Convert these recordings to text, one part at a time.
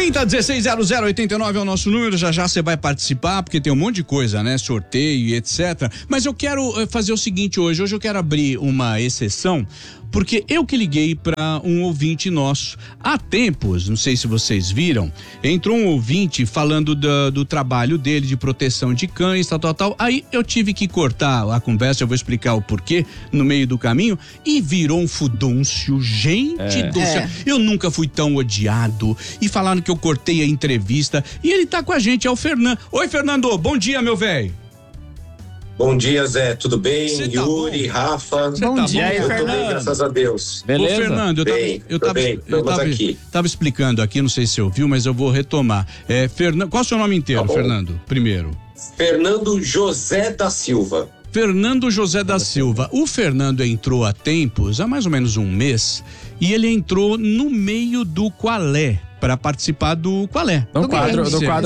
30160089 é o nosso número, já você vai participar, porque tem um monte de coisa, né? Sorteio e etc. Mas eu quero fazer o seguinte hoje eu quero abrir uma exceção, porque eu que liguei para um ouvinte nosso. Há tempos, não sei se vocês viram, entrou um ouvinte falando do trabalho dele de proteção de cães, tal. Aí eu tive que cortar a conversa, eu vou explicar o porquê no meio do caminho, e virou um fudúncio. Gente do céu, eu nunca fui tão odiado. E falaram que eu cortei a entrevista. E ele tá com a gente, é o Fernando. Oi, Fernando, bom dia, meu velho. Bom dia, Zé, tudo bem? Tá Yuri, bom? Rafa. Bom dia, eu Fernando. tô bem, graças a Deus. Beleza? Ô, Fernando, eu tava explicando aqui, não sei se você ouviu, mas eu vou retomar. Fernando, qual é o seu nome inteiro, Fernando? Primeiro. Fernando José da Silva. Fernando José da Silva. O Fernando entrou há tempos, há mais ou menos um mês, e ele entrou no meio do Qualé, para participar do Qualé. Do quadro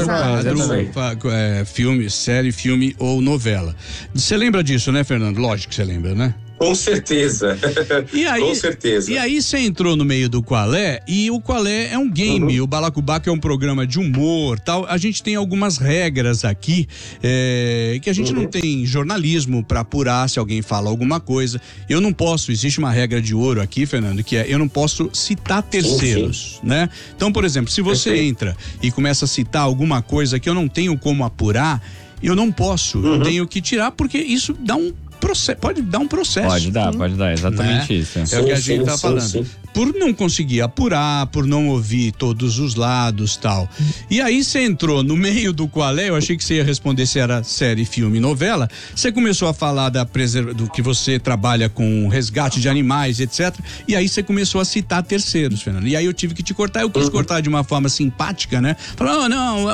filme, série, filme ou novela. Você lembra disso, né, Fernando? Lógico que você lembra, né? Com certeza. Com certeza. E aí você entrou no meio do Qualé, e o Qualé é um game, o Balacobaco é um programa de humor, tal. A gente tem algumas regras aqui, que a gente não tem jornalismo para apurar se alguém fala alguma coisa. Eu não posso, existe uma regra de ouro aqui, Fernando, que eu não posso citar terceiros, né? Então, por exemplo, se você entra e começa a citar alguma coisa que eu não tenho como apurar, eu não posso, eu tenho que tirar, porque isso dá pode dar um processo. Pode dar, exatamente isso. É o que a gente tá falando. Por não conseguir apurar, por não ouvir todos os lados, tal. E aí você entrou no meio do Qualé, eu achei que você ia responder se era série, filme, novela. Você começou a falar do que você trabalha com resgate de animais, etc. E aí você começou a citar terceiros, Fernando. E aí eu tive que te cortar, eu quis cortar de uma forma simpática, né? Falou,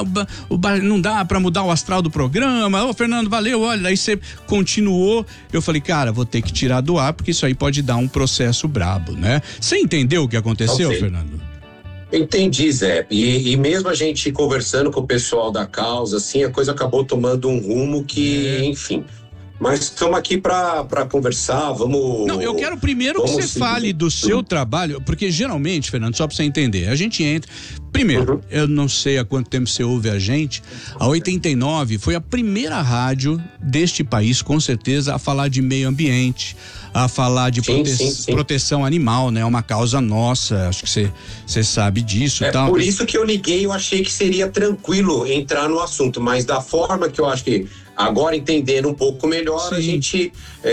não dá pra mudar o astral do programa. Ô, Fernando, valeu, olha. Aí você continuou. Eu falei, cara, vou ter que tirar do ar, porque isso aí pode dar um processo brabo, né? Você entendeu o que aconteceu, Fernando? Entendi, Zé. E mesmo a gente conversando com o pessoal da causa, assim, a coisa acabou tomando um rumo que, enfim. Mas estamos aqui para conversar, vamos... Não, eu quero primeiro que você fale do seu trabalho, porque geralmente, Fernando, só para você entender, a gente entra... Primeiro, eu não sei há quanto tempo você ouve a gente, a 89 foi a primeira rádio deste país, com certeza, a falar de meio ambiente, a falar de proteção animal, né? É uma causa nossa, acho que você sabe disso. Tal. Por isso que eu liguei, eu achei que seria tranquilo entrar no assunto, mas da forma que eu acho que agora entendendo um pouco melhor, a gente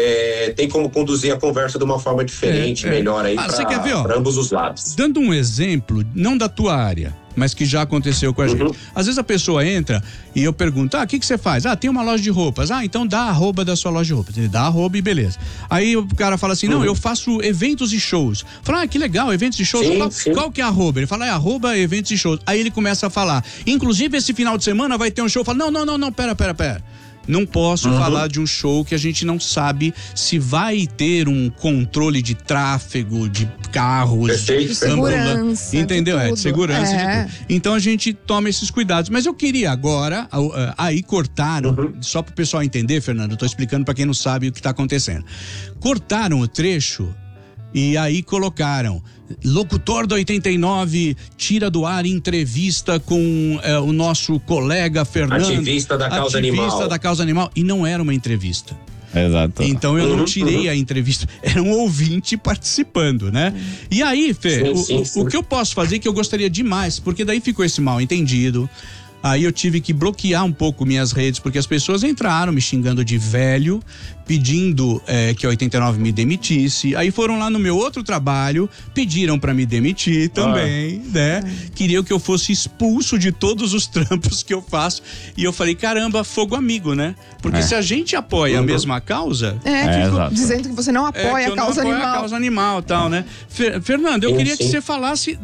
tem como conduzir a conversa de uma forma diferente, melhor aí para ambos os lados. Dando um exemplo, não da tua área, mas que já aconteceu com a gente. Às vezes a pessoa entra e eu pergunto, o que você faz? Tem uma loja de roupas. Então dá a arroba da sua loja de roupas. Ele dá a arroba e beleza. Aí o cara fala assim, não, eu faço eventos e shows. Fala, que legal, eventos e shows. Qual que é a arroba? Ele fala, arroba eventos e shows. Aí ele começa a falar, inclusive esse final de semana vai ter um show. Fala, não, pera. Não posso falar de um show que a gente não sabe se vai ter um controle de tráfego, de carros, de segurança, entendeu? De segurança, de tudo. Então a gente toma esses cuidados. Mas eu queria agora, aí cortaram, só para o pessoal entender, Fernando, eu tô explicando para quem não sabe o que está acontecendo. Cortaram o trecho e aí colocaram: locutor da 89 tira do ar entrevista com o nosso colega Fernando, ativista da causa animal. E não era uma entrevista. Exato. Então eu não tirei a entrevista, era um ouvinte participando, né? E aí, Fê, o que eu posso fazer, que eu gostaria demais, porque daí ficou esse mal entendido. Aí eu tive que bloquear um pouco minhas redes, porque as pessoas entraram me xingando de velho, pedindo que a 89 me demitisse. Aí foram lá no meu outro trabalho, pediram pra me demitir também, né? Queriam que eu fosse expulso de todos os trampos que eu faço. E eu falei, caramba, fogo amigo, né? Porque se a gente apoia a mesma causa... dizendo que você não apoia a causa animal. A causa animal, tal, né? Fernando, eu queria que você falasse,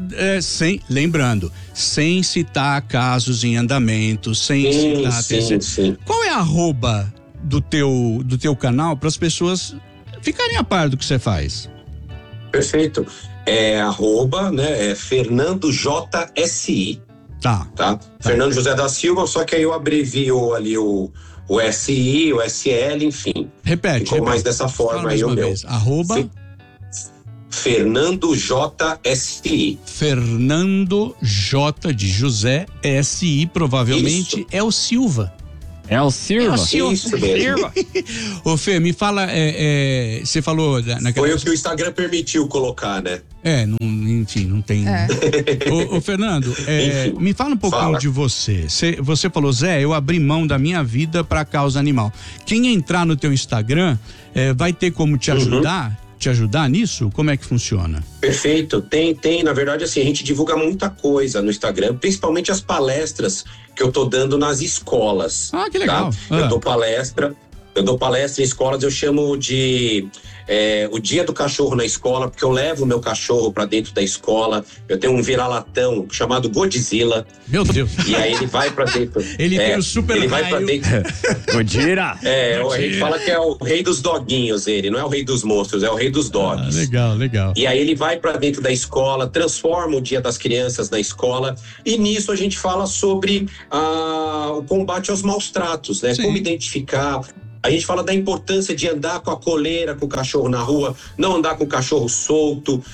sem citar casos em andamento, sem citar... Qual é a arroba do teu canal para as pessoas ficarem a par do que você faz? Perfeito. É arroba, né? É Fernando JSI. Tá? Fernando José da Silva, só que aí eu abrevio ali o SI, o SL, enfim. Repete. Ficou mais dessa forma aí o meu. Arroba Fernando JSI. Fernando J de José SI, provavelmente Isso. é o Silva. É o Silva? Isso mesmo. Ô Fê, me fala, você falou naquela... Foi o que o Instagram permitiu colocar, né? Enfim, não tem... Ô Fernando, Enfim, me fala um pouquinho fala. de você. Você falou, Zé, eu abri mão da minha vida pra causa animal. Quem entrar no teu Instagram vai ter como te ajudar? Te ajudar nisso? Como é que funciona? Perfeito. Tem, na verdade, assim, a gente divulga muita coisa no Instagram, principalmente as palestras que eu tô dando nas escolas. Ah, que legal. Tá? Eu dou palestra em escolas, eu chamo de o Dia do Cachorro na escola, porque eu levo o meu cachorro para dentro da escola. Eu tenho um vira-latão chamado Godzilla. Meu Deus. E aí ele vai para dentro. Ele tem o super Ele vai para raio. dentro. Godira! A gente fala que é o rei dos doguinhos, ele. Não é o rei dos monstros, é o rei dos dogs. Legal. E aí ele vai para dentro da escola, transforma o Dia das Crianças na escola, e nisso a gente fala sobre o combate aos maus tratos, né? Sim. Como identificar. A gente fala da importância de andar com a coleira com o cachorro na rua, não andar com o cachorro solto,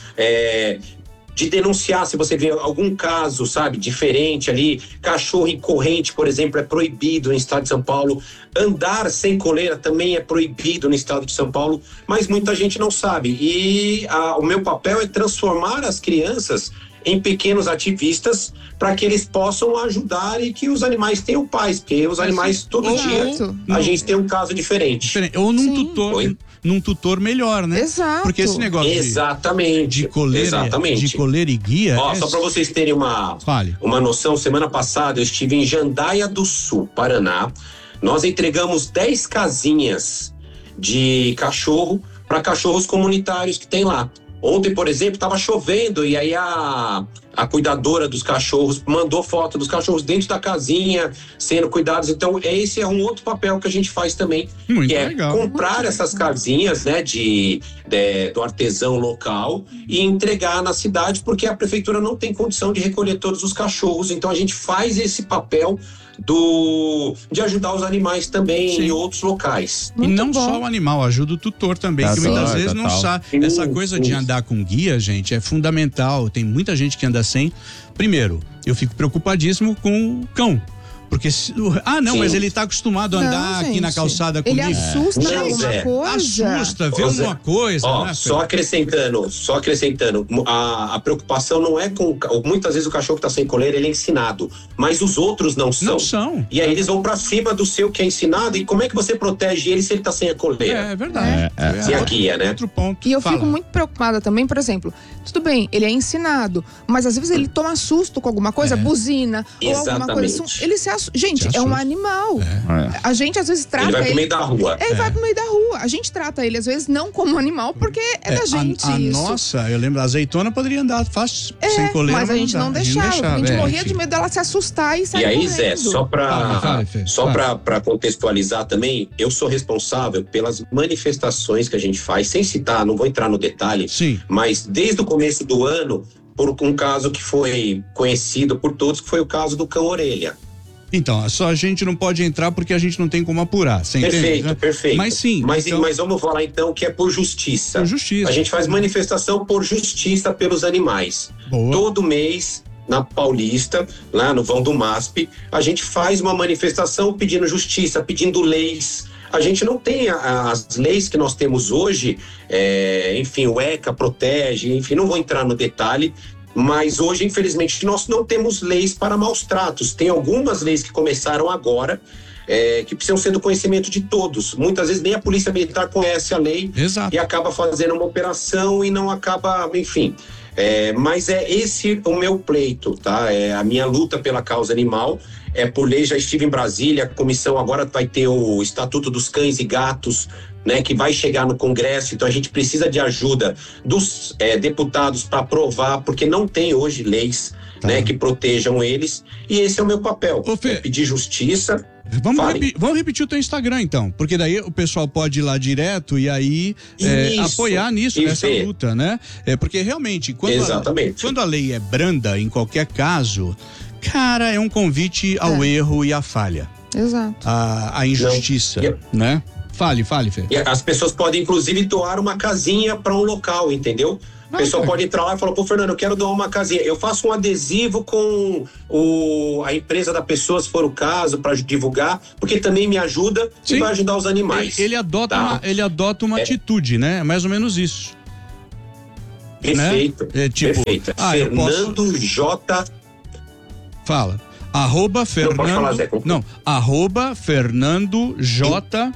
de denunciar se você vê algum caso, sabe, diferente ali. Cachorro em corrente, por exemplo, é proibido no estado de São Paulo. Andar sem coleira também é proibido no estado de São Paulo, mas muita gente não sabe. E o meu papel é transformar as crianças em pequenos ativistas para que eles possam ajudar e que os animais tenham paz, porque os animais todo dia a gente tem um caso diferente. Ou num tutor melhor, né? Exato. Porque esse negócio de coleira e guia... Só para vocês terem uma noção, semana passada eu estive em Jandaia do Sul, Paraná. Nós entregamos 10 casinhas de cachorro para cachorros comunitários que tem lá. Ontem, por exemplo, estava chovendo e aí a cuidadora dos cachorros mandou foto dos cachorros dentro da casinha, sendo cuidados. Então, esse é um outro papel que a gente faz também, muito que é legal. comprar essas casinhas, né, do artesão local e entregar na cidade, porque a prefeitura não tem condição de recolher todos os cachorros. Então, a gente faz esse papel de ajudar os animais também em outros locais. E não só o animal, ajuda o tutor também, que muitas vezes não sabe. Essa coisa de andar com guia, gente, é fundamental. Tem muita gente que anda sem. Primeiro, eu fico preocupadíssimo com o cão. Porque, mas ele tá acostumado a andar aqui na calçada comigo. Ele assusta alguma coisa. Assusta, vê alguma coisa. Né, só acrescentando, a preocupação não é com... Muitas vezes o cachorro que tá sem coleira, ele é ensinado, mas os outros não são. Não são. E aí eles vão pra cima do seu que é ensinado, e como é que você protege ele se ele tá sem a coleira? É verdade. Sem a guia, né? Outro ponto. E eu fico muito preocupada também, por exemplo, tudo bem, ele é ensinado, mas às vezes ele toma susto com alguma coisa, buzina, ou alguma coisa assim. Ele se Gente, é um animal. A gente às vezes trata ele vai pro meio da rua. Ele vai pro meio da rua. A gente trata ele às vezes não como animal, porque é da gente isso. Nossa, eu lembro, a azeitona poderia andar fácil, sem coleira. Mas a gente não deixava. A gente morria de medo dela se assustar e sair correndo. E aí, Zé, só pra contextualizar também, eu sou responsável pelas manifestações que a gente faz, sem citar, não vou entrar no detalhe, mas desde o começo do ano, por um caso que foi conhecido por todos, que foi o caso do cão-orelha. Então, só a gente não pode entrar porque a gente não tem como apurar. Você entende, né? Perfeito. Mas sim. Mas vamos falar então que é por justiça. Por justiça. A gente faz manifestação por justiça pelos animais. Boa. Todo mês, na Paulista, lá no vão do MASP, a gente faz uma manifestação pedindo justiça, pedindo leis. A gente não tem as leis que nós temos hoje, enfim, o ECA protege, enfim, não vou entrar no detalhe. Mas hoje, infelizmente, nós não temos leis para maus tratos. Tem algumas leis que começaram agora, que precisam ser do conhecimento de todos. Muitas vezes nem a Polícia Militar conhece a lei. Exato. E acaba fazendo uma operação e não acaba, enfim. Mas é esse o meu pleito, tá? A minha luta pela causa animal. Por lei, já estive em Brasília, a comissão agora vai ter o Estatuto dos Cães e Gatos, né, que vai chegar no Congresso, então a gente precisa de ajuda dos deputados para aprovar, porque não tem hoje leis, né, que protejam eles, e esse é o meu papel, pedir justiça. Vamos repetir o teu Instagram, então, porque daí o pessoal pode ir lá direto e aí apoiar nessa luta, né? Porque realmente, quando a lei é branda, em qualquer caso, cara, é um convite ao erro e à falha. Exato. A injustiça, né? Fale, Fê. E as pessoas podem, inclusive, doar uma casinha para um local, entendeu? A pessoa pode entrar lá e falar, pô, Fernando, eu quero doar uma casinha. Eu faço um adesivo com a empresa da pessoa, se for o caso, para divulgar, porque também me ajuda e vai ajudar os animais. Ele adota uma atitude, né? É mais ou menos isso. Perfeito. Né? Perfeito. Fernando J. Fala. @ Fernando. Não pode falar, Zé. @ Fernando J.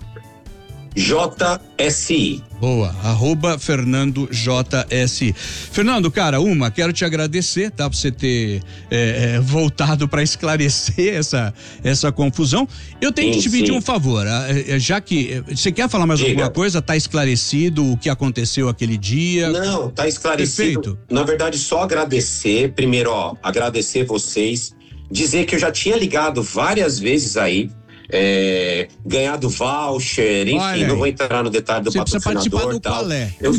JSI. Boa, @ Fernando JSI. Fernando, cara, quero te agradecer, tá? Por você ter voltado para esclarecer essa confusão. Eu tenho que te pedir um favor, já que você quer falar mais alguma coisa, tá esclarecido o que aconteceu aquele dia? Não, tá esclarecido. Perfeito. Na verdade, só agradecer, primeiro, agradecer vocês, dizer que eu já tinha ligado várias vezes aí, ganhado voucher, enfim, não vou entrar no detalhe do patrocinador e tal.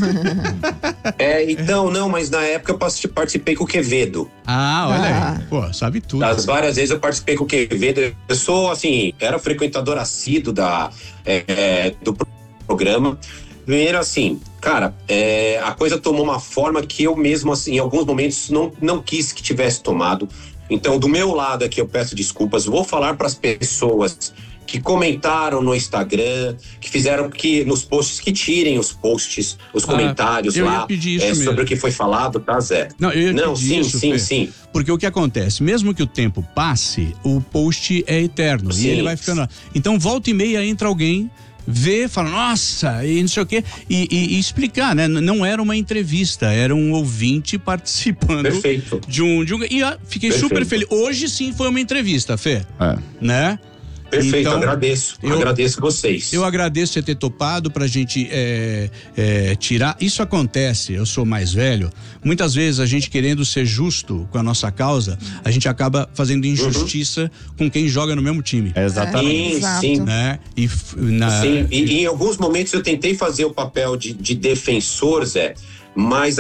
Então, não, mas na época eu participei com o Quevedo. Olha aí. Pô, sabe tudo. Das várias vezes eu participei com o Quevedo. Eu sou, assim, era frequentador assíduo do programa. Primeiro, assim, cara, a coisa tomou uma forma que eu mesmo, assim, em alguns momentos não quis que tivesse tomado. Então, do meu lado aqui, eu peço desculpas. Vou falar para as pessoas que comentaram no Instagram, que fizeram nos posts, que tirem os posts, os comentários lá sobre o que foi falado, tá, Zé? Sim. Porque o que acontece? Mesmo que o tempo passe, o post é eterno e ele vai ficando lá. Então, volta e meia entra alguém, vê, fala, nossa, e não sei o quê, e explicar, né? Não era uma entrevista, era um ouvinte participando. Perfeito. de um e fiquei super feliz. Hoje sim foi uma entrevista, Fê. Né? Perfeito, então, agradeço vocês. Eu agradeço você ter topado pra gente tirar. Isso acontece, eu sou mais velho, muitas vezes a gente querendo ser justo com a nossa causa, a gente acaba fazendo injustiça com quem joga no mesmo time. Exatamente. Sim. Né? Sim, e em alguns momentos eu tentei fazer o papel de defensor, Zé, mas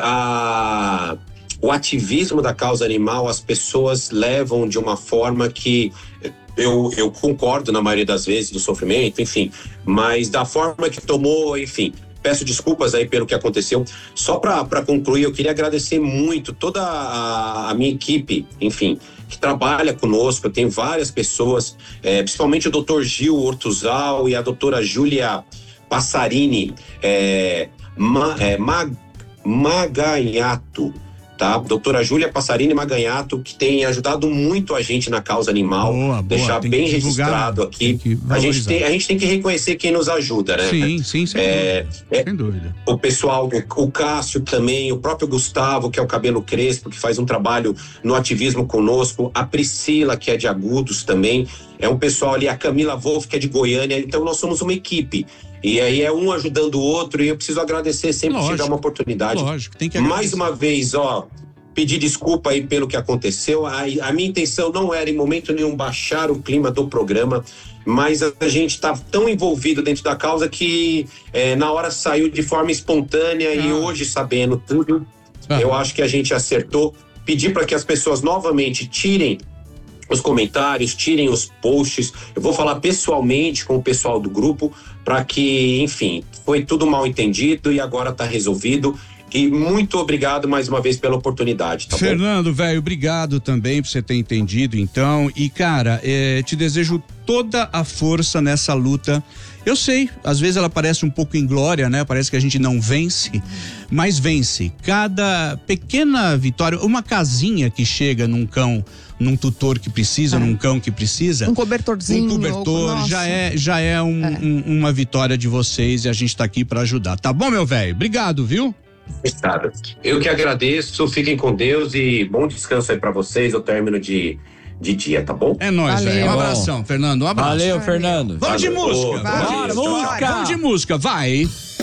o ativismo da causa animal, as pessoas levam de uma forma que eu concordo na maioria das vezes do sofrimento, enfim, mas da forma que tomou, enfim, peço desculpas aí pelo que aconteceu. Só para concluir, eu queria agradecer muito toda a minha equipe, enfim, que trabalha conosco. Eu tenho várias pessoas, principalmente o Dr. Gil Ortuzal e a doutora Júlia Passarini Maganhato, tá? Doutora Júlia Passarini Maganhato, que tem ajudado muito a gente na causa animal. Deixar bem registrado aqui. A gente tem que reconhecer quem nos ajuda, né? Sim, sem dúvida. O pessoal, o Cássio também, o próprio Gustavo, que é o Cabelo Crespo, que faz um trabalho no ativismo conosco, a Priscila, que é de Agudos também, é um pessoal ali, a Camila Wolff, que é de Goiânia, então nós somos uma equipe. E aí é um ajudando o outro, e eu preciso agradecer sempre que tiver uma oportunidade. Lógico, tem que agradecer. Mais uma vez, pedir desculpa aí pelo que aconteceu. A minha intenção não era em momento nenhum baixar o clima do programa, mas a gente está tão envolvido dentro da causa que na hora saiu de forma espontânea e hoje, sabendo tudo, eu acho que a gente acertou. Pedir para que as pessoas novamente tirem os comentários, tirem os posts. Eu vou falar pessoalmente com o pessoal do grupo para que, enfim, foi tudo mal entendido e agora está resolvido. E muito obrigado mais uma vez pela oportunidade, tá Fernando, velho, obrigado também por você ter entendido, então. E, cara, te desejo toda a força nessa luta. Eu sei, às vezes ela parece um pouco inglória, né? Parece que a gente não vence, mas vence. Cada pequena vitória, uma casinha que chega num cão, num tutor que precisa, num cão que precisa. Um cobertorzinho. Um cobertor, já é uma vitória de vocês e a gente tá aqui para ajudar. Tá bom, meu velho? Obrigado, viu? Eu que agradeço, fiquem com Deus e bom descanso aí pra vocês, o término de dia, tá bom? É nóis, velho. Um abração, Fernando. Um abraço. Valeu, Fernando. Vamos de música. Bora, música. Vamos de música, vai.